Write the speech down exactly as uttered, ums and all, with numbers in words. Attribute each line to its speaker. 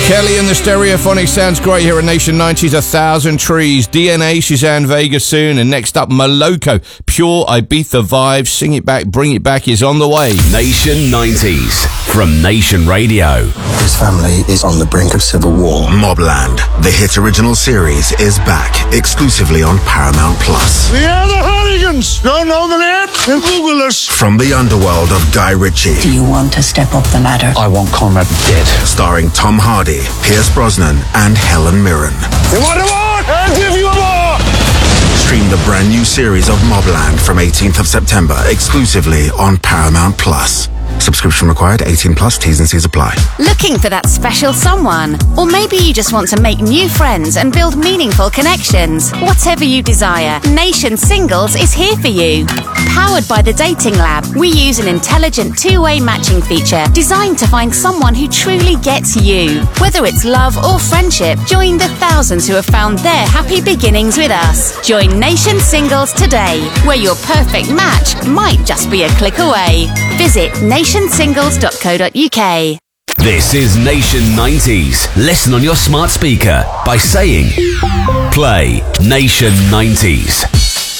Speaker 1: Kelly and the Stereophonics sounds great here at Nation nineties. A Thousand Trees, D N A, Suzanne Vega soon, and next up Moloko, Pure Ibiza Vibes. Sing It Back, Bring It Back is on the way.
Speaker 2: Nation nineties from Nation Radio.
Speaker 3: His family is on the brink of civil war.
Speaker 4: Mobland, the hit original series, is back exclusively on Paramount Plus.
Speaker 5: We are the Hooligans. Don't know the name? Then Google us.
Speaker 4: From the underworld of Guy Ritchie.
Speaker 6: Do you want to step up the ladder?
Speaker 3: I want Conrad dead.
Speaker 4: Starring Tom Hardy, Pierce Brosnan, and Helen Mirren.
Speaker 5: You want a war? I'll give you a war.
Speaker 4: Stream the brand new series of Mobland from eighteenth of September exclusively on Paramount Plus. Subscription required, eighteen plus, T's and C's apply.
Speaker 7: Looking for that special someone? Or maybe you just want to make new friends and build meaningful connections. Whatever you desire, Nation Singles is here for you. Powered by the Dating Lab, we use an intelligent two-way matching feature designed to find someone who truly gets you. Whether it's love or friendship, join the thousands who have found their happy beginnings with us. Join Nation Singles today, where your perfect match might just be a click away. Visit nation singles dot co dot uk.
Speaker 2: This is Nation nineties. Listen on your smart speaker by saying, play Nation nineties.